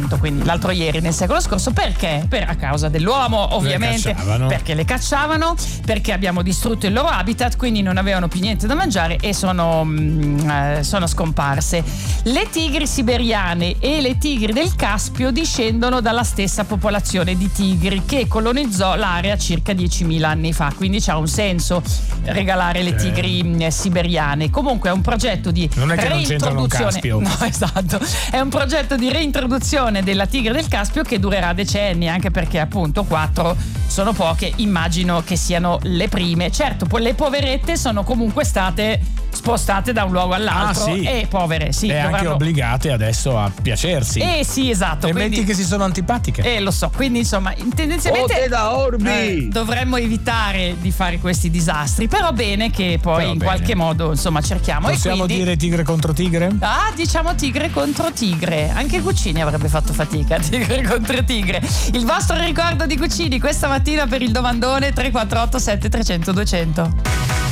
Novecento, quindi l'altro ieri nel secolo scorso. Perché? A causa dell'uomo, ovviamente, perché le cacciavano, perché abbiamo distrutto il loro habitat, quindi non avevano più niente da mangiare e sono scomparse. Le tigri siberiane e le tigri del Caspio discendono dalla stessa popolazione di tigri che colonizzò l'area circa 10.000 anni fa, quindi c'ha un senso regalare le tigri siberiane. Comunque è un progetto di non è che non c'entrano un Caspio. No, esatto, è un progetto di reintroduzione della tigre del Caspio che durerà decenni, anche perché appunto 4 sono poche, immagino che siano le prime. Certo, le poverette sono comunque state spostate da un luogo all'altro e povere, sì, e anche obbligate adesso a piacersi. Sì, esatto. E quindi, metti che si sono antipatiche. Lo so, quindi insomma tendenzialmente da Orbi. dovremmo evitare di fare questi disastri, però bene che poi in qualche modo insomma cerchiamo. Possiamo dire tigre contro tigre? Diciamo tigre contro tigre. Anche Guccini avrebbe fatto fatica. Tigre contro tigre. Il vostro ricordo di Guccini questa mattina per il domandone 348 7300 200.